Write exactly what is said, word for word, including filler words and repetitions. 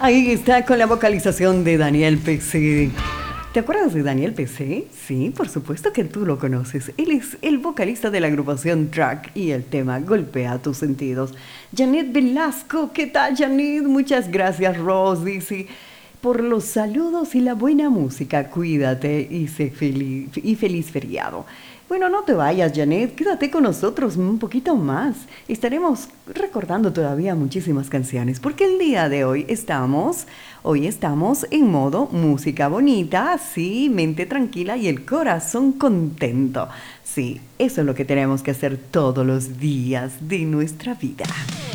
Ahí está con la vocalización de Daniel P C. ¿Te acuerdas de Daniel P C? Sí, por supuesto que tú lo conoces. Él es el vocalista de la agrupación Track y el tema Golpea tus sentidos. Janet Velasco, ¿qué tal, Janet? Muchas gracias, Ross, dice, por los saludos y la buena música. Cuídate y sé feliz y feliz feriado. Bueno, no te vayas, Janet, quédate con nosotros un poquito más. Estaremos recordando todavía muchísimas canciones, porque el día de hoy estamos, hoy estamos en modo música bonita, sí, mente tranquila y el corazón contento. Sí, eso es lo que tenemos que hacer todos los días de nuestra vida.